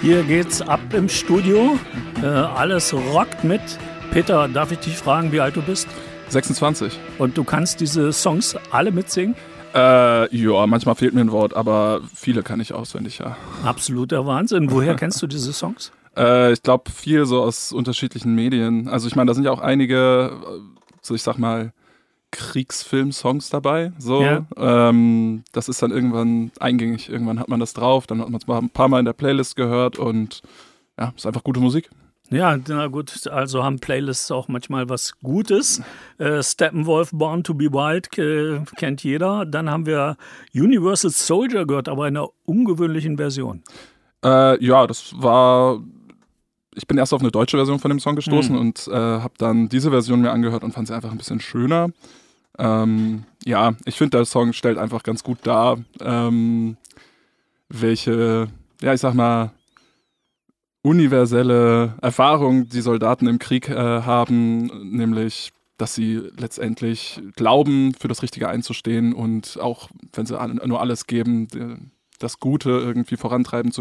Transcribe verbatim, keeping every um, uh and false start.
Hier geht's ab im Studio. Äh, alles rockt mit. Peter, darf ich dich fragen, wie alt du bist? sechsundzwanzig. Und du kannst diese Songs alle mitsingen? Äh, ja, manchmal fehlt mir ein Wort, aber viele kann ich auswendig, ja. Absoluter Wahnsinn. Woher kennst du diese Songs? Äh, ich glaube, viel so aus unterschiedlichen Medien. Also ich meine, da sind ja auch einige, so ich sag mal, Kriegsfilm-Songs dabei. So. Ja. Ähm, das ist dann irgendwann eingängig. Irgendwann hat man das drauf, dann hat man es mal ein paar Mal in der Playlist gehört und ja, ist einfach gute Musik. Ja, na gut, also haben Playlists auch manchmal was Gutes. Äh, Steppenwolf, Born to be Wild äh, kennt jeder. Dann haben wir Universal Soldier gehört, aber in einer ungewöhnlichen Version. Äh, ja, das war... Ich bin erst auf eine deutsche Version von dem Song gestoßen mhm. und äh, habe dann diese Version mir angehört und fand sie einfach ein bisschen schöner. Ähm, ja, ich finde, der Song stellt einfach ganz gut dar, ähm, welche, ja, ich sag mal, universelle Erfahrung die Soldaten im Krieg äh, haben, nämlich, dass sie letztendlich glauben, für das Richtige einzustehen und auch, wenn sie nur alles geben, das Gute irgendwie vorantreiben zu